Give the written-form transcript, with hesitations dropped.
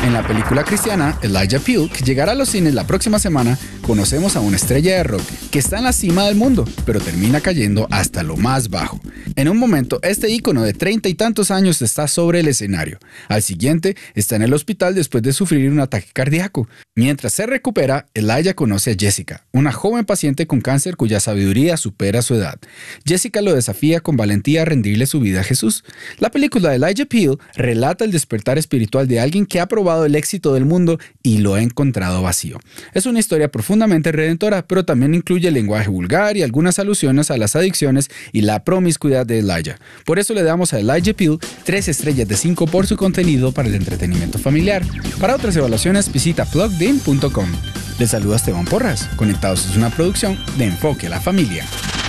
En la película cristiana Elijah Peel, que llegará a los cines la próxima semana, conocemos a una estrella de rock que está en la cima del mundo, pero termina cayendo hasta lo más bajo. En un momento, este ícono de 30 y tantos años está sobre el escenario. Al siguiente, está en el hospital después de sufrir un ataque cardíaco. Mientras se recupera, Elijah conoce a Jessica, una joven paciente con cáncer cuya sabiduría supera su edad. Jessica lo desafía con valentía a rendirle su vida a Jesús. La película de Elijah Peel relata el despertar espiritual de alguien que ha probado el éxito del mundo y lo ha encontrado vacío. Es una historia profundamente redentora, pero también incluye lenguaje vulgar y algunas alusiones a las adicciones y la promiscuidad de Elijah. Por eso le damos a Elijah Peel 3 estrellas de 5 por su contenido para el entretenimiento familiar. Para otras evaluaciones visita pluggedin.com. Les saluda Esteban Porras. Conectados es una producción de Enfoque a la Familia.